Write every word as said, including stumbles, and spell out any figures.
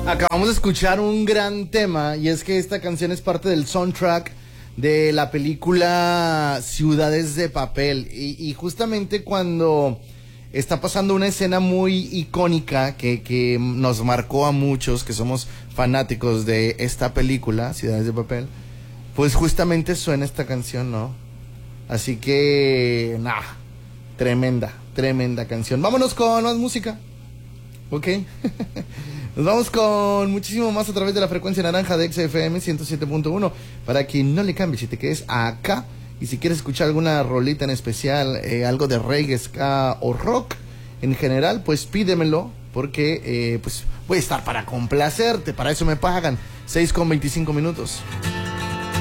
Acabamos de escuchar un gran tema y es que esta canción es parte del soundtrack de la película Ciudades de Papel y, y justamente cuando está pasando una escena muy icónica que, que nos marcó a muchos que somos fanáticos de esta película, Ciudades de Papel, pues justamente suena esta canción, ¿no? Así que, nah, tremenda, tremenda canción. Vámonos con más música, ¿ok? Nos vamos con muchísimo más a través de la frecuencia naranja de X F M ciento siete punto uno para que no le cambies y te quedes acá. Y si quieres escuchar alguna rolita en especial, eh, algo de reggae, ska o rock en general, pues pídemelo porque eh, pues voy a estar para complacerte. Para eso me pagan seis con veinticinco minutos.